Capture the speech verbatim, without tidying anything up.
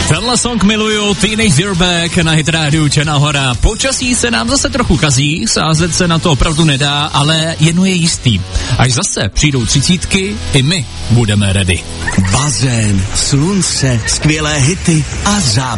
Tenhle song miluju, Teenage Dirtbag na Hit Radio Černá Hora. Počasí se nám zase trochu kazí, sázet se na to opravdu nedá, ale jedno je jistý. Až zase přijdou třicítky, i my budeme ready. Bazén, slunce, skvělé hity a zábavy.